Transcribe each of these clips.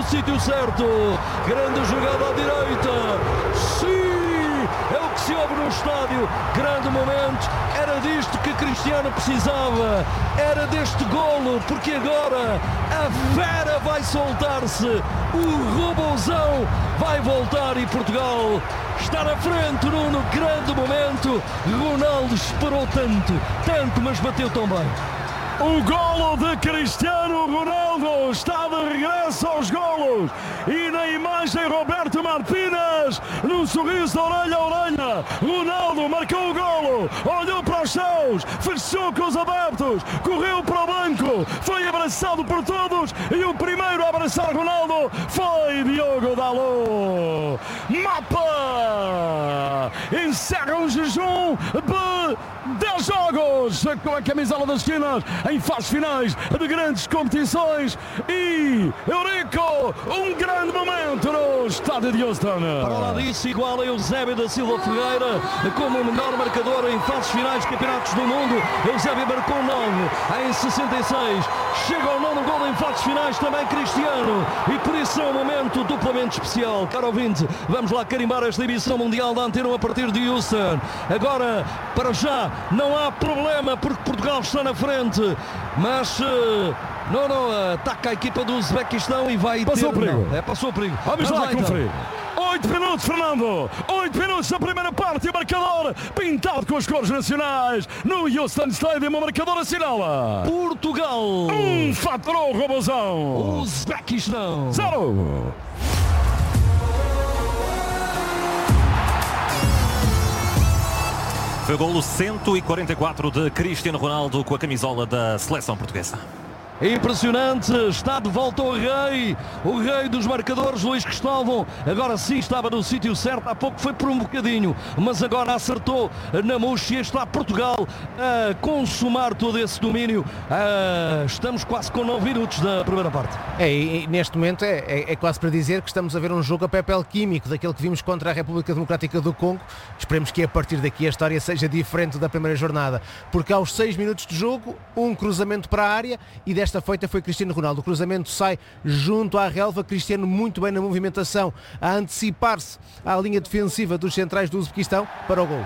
sítio certo. Grande jogada à direita. Sim, é o que se ouve no estádio. Grande momento. Era disto que Cristiano precisava. Era deste golo, porque agora a fera vai soltar-se. O robôzão vai voltar e Portugal está na frente, Nuno. Grande momento. Ronaldo esperou tanto, mas bateu tão bem. O golo de Cristiano Ronaldo está de regresso aos golos. E na imagem Roberto Martínez, num sorriso de orelha a orelha, Ronaldo marcou o golo, olhou para os céus, fechou com os adeptos, correu para o banco, foi abraçado por todos e o primeiro a abraçar Ronaldo foi Diogo Dalot. Mapa encerra um jejum de 10 jogos com a camisola das esquinas em fases finais de grandes competições e Eurico, um grande momento no estádio de Houston. Para lá disso, igual a Eusébio da Silva Ferreira como o melhor marcador em fases finais de campeonatos do mundo. Eusébio marcou 9 em 66, chega ao 9º gol em fases finais também Cristiano, e por isso é um momento duplamente especial. Caro ouvinte, vamos lá carimbar esta edição mundial da Antena a partir de Houston. Agora, para já, não há problema porque Portugal está na frente, mas não ataca a equipa do Uzbequistão e vai passou ter... o perigo. Passou o perigo. Vamos lá conferir. Então. 8 minutos, Fernando. 8 minutos da primeira parte e o marcador pintado com as cores nacionais no Houston Stadium. O marcador assinala Portugal faturou o robôzão. Uzbequistão 0. Foi o golo 144 de Cristiano Ronaldo com a camisola da seleção portuguesa. Impressionante, está de volta o rei dos marcadores, Luís Cristóvão. Agora sim estava no sítio certo, há pouco foi por um bocadinho, mas agora acertou na mousse e está Portugal a consumar todo esse domínio. Estamos quase com 9 minutos da primeira parte. E neste momento é quase para dizer que estamos a ver um jogo a papel químico, daquele que vimos contra a República Democrática do Congo. Esperemos que a partir daqui a história seja diferente da primeira jornada, porque aos 6 minutos de jogo, um cruzamento para a área e desta feita foi Cristiano Ronaldo. O cruzamento sai junto à relva, Cristiano muito bem na movimentação, a antecipar-se à linha defensiva dos centrais do Uzbequistão para o gol.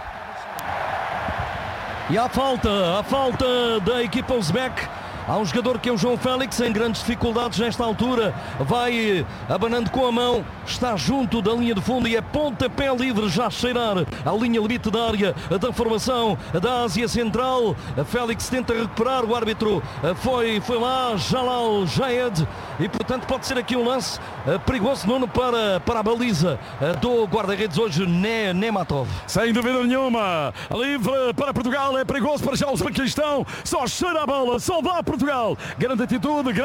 E a falta da equipa uzbek. Há um jogador que é o João Félix em grandes dificuldades nesta altura, vai abanando com a mão, está junto da linha de fundo e é pontapé livre já a cheirar a linha limite da área da formação da Ásia Central. Félix tenta recuperar, o árbitro foi lá, Jalal Jaed, e portanto pode ser aqui um lance perigoso, Nuno, para a baliza do guarda-redes hoje, Nematov. Sem dúvida nenhuma, livre para Portugal, é perigoso para já o Uzbequistão, só cheira a bola, só dá Portugal, grande atitude,